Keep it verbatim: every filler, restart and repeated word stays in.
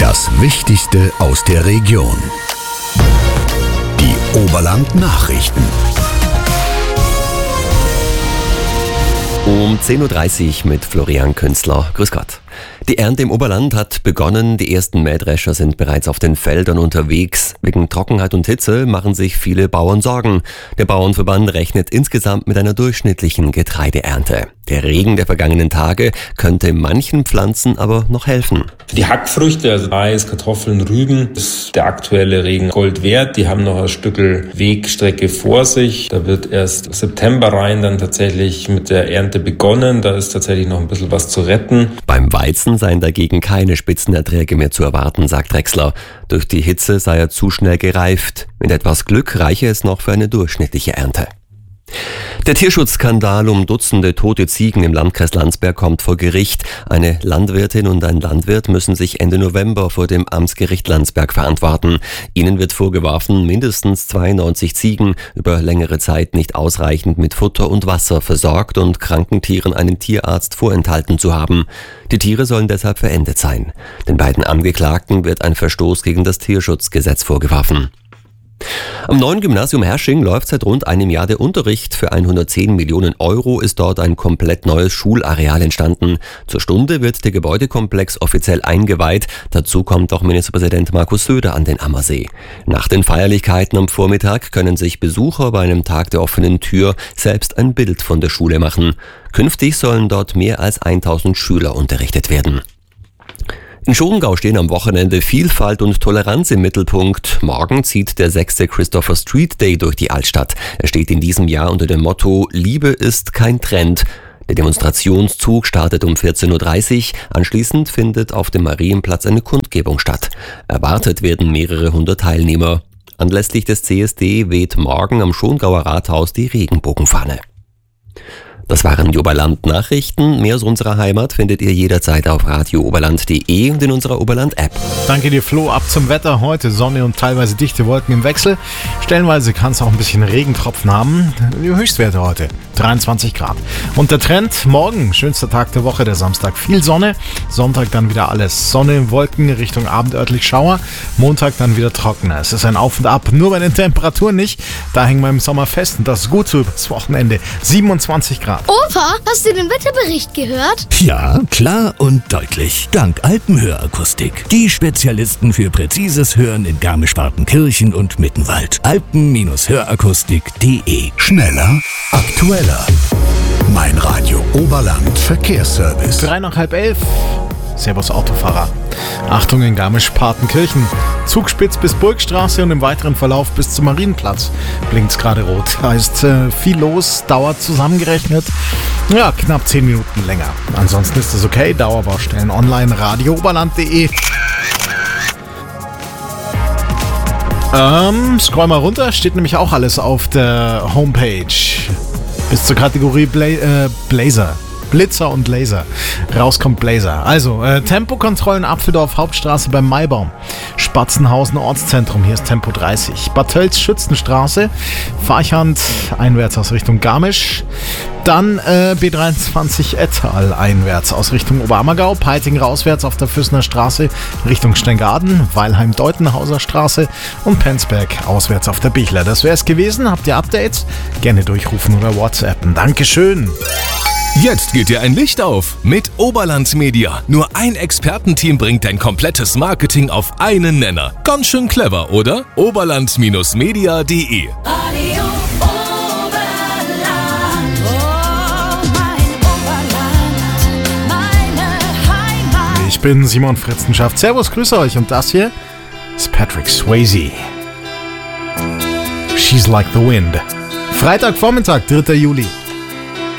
Das Wichtigste aus der Region. Die Oberland-Nachrichten. Um zehn Uhr dreißig mit Florian Künzler. Grüß Gott. Die Ernte im Oberland hat begonnen. Die ersten Mähdrescher sind bereits auf den Feldern unterwegs. Wegen Trockenheit und Hitze machen sich viele Bauern Sorgen. Der Bauernverband rechnet insgesamt mit einer durchschnittlichen Getreideernte. Der Regen der vergangenen Tage könnte manchen Pflanzen aber noch helfen. Für die Hackfrüchte, also Mais, Kartoffeln, Rüben, ist der aktuelle Regen Gold wert. Die haben noch ein Stückel Wegstrecke vor sich. Da wird erst September rein dann tatsächlich mit der Ernte begonnen. Da ist tatsächlich noch ein bisschen was zu retten. Beim Weizen seien dagegen keine Spitzenerträge mehr zu erwarten, sagt Drechsler. Durch die Hitze sei er zu schnell gereift. Mit etwas Glück reiche es noch für eine durchschnittliche Ernte. Der Tierschutzskandal um Dutzende tote Ziegen im Landkreis Landsberg kommt vor Gericht. Eine Landwirtin und ein Landwirt müssen sich Ende November vor dem Amtsgericht Landsberg verantworten. Ihnen wird vorgeworfen, mindestens zweiundneunzig Ziegen über längere Zeit nicht ausreichend mit Futter und Wasser versorgt und kranken Tieren einen Tierarzt vorenthalten zu haben. Die Tiere sollen deshalb verendet sein. Den beiden Angeklagten wird ein Verstoß gegen das Tierschutzgesetz vorgeworfen. Am neuen Gymnasium Hersching läuft seit rund einem Jahr der Unterricht. Für hundertzehn Millionen Euro ist dort ein komplett neues Schulareal entstanden. Zur Stunde wird der Gebäudekomplex offiziell eingeweiht. Dazu kommt auch Ministerpräsident Markus Söder an den Ammersee. Nach den Feierlichkeiten am Vormittag können sich Besucher bei einem Tag der offenen Tür selbst ein Bild von der Schule machen. Künftig sollen dort mehr als tausend Schüler unterrichtet werden. In Schongau stehen am Wochenende Vielfalt und Toleranz im Mittelpunkt. Morgen zieht der sechste Christopher Street Day durch die Altstadt. Er steht in diesem Jahr unter dem Motto Liebe ist kein Trend. Der Demonstrationszug startet um vierzehn Uhr dreißig. Anschließend findet auf dem Marienplatz eine Kundgebung statt. Erwartet werden mehrere hundert Teilnehmer. Anlässlich des C S D weht morgen am Schongauer Rathaus die Regenbogenfahne. Das waren die Oberland-Nachrichten. Mehr aus unserer Heimat findet ihr jederzeit auf radio oberland punkt de und in unserer Oberland-App. Danke dir, Flo. Ab zum Wetter. Heute Sonne und teilweise dichte Wolken im Wechsel. Stellenweise kann es auch ein bisschen Regentropfen haben. Die Höchstwerte heute dreiundzwanzig Grad. Und der Trend morgen, schönster Tag der Woche, der Samstag. Viel Sonne. Sonntag dann wieder alles Sonne, Wolken, Richtung Abend örtlich Schauer. Montag dann wieder trockener. Es ist ein Auf und Ab, nur bei den Temperaturen nicht. Da hängen wir im Sommer fest und das ist gut so übers Wochenende. siebenundzwanzig Grad. Opa, hast du den Wetterbericht gehört? Ja, klar und deutlich. Dank Alpenhörakustik. Die Spezialisten für präzises Hören in Garmisch-Partenkirchen und Mittenwald. alpen Hörakustik punkt de. Schneller, aktueller. Mein Radio Oberland Verkehrsservice. Drei nach halb elf. Servus Autofahrer. Achtung in Garmisch-Partenkirchen. Zugspitz bis Burgstraße und im weiteren Verlauf bis zum Marienplatz blinkt's gerade rot. Heißt äh, viel los, dauert zusammengerechnet, ja, knapp zehn Minuten länger. Ansonsten ist es okay. Dauerbaustellen online, radio oberland punkt de. Ähm, scroll mal runter, steht nämlich auch alles auf der Homepage. Bis zur Kategorie Bla- äh, Blazer. Blitzer und Laser. Raus kommt Blazer. Also, äh, Tempokontrollen Apfeldorf Hauptstraße beim Maibaum. Spatzenhausen Ortszentrum, hier ist Tempo dreißig. Bad Tölz Schützenstraße. Farchand einwärts aus Richtung Garmisch. Dann äh, B dreiundzwanzig Ettal einwärts aus Richtung Oberammergau. Peiting rauswärts auf der Füßner Straße Richtung Steingaden. Weilheim-Deutenhauser Straße. Und Penzberg auswärts auf der Bichler. Das wäre es gewesen. Habt ihr Updates? Gerne durchrufen oder WhatsAppen. Dankeschön. Jetzt geht dir ein Licht auf mit Oberland Media. Nur ein Expertenteam bringt dein komplettes Marketing auf einen Nenner. Ganz schön clever, oder? oberland Media punkt de. Radio Oberland, oh mein Oberland, meine Heimat. Ich bin Simon Fritzenschaft. Servus, grüße euch. Und das hier ist Patrick Swayze. She's Like the Wind. Freitagvormittag, dritter Juli.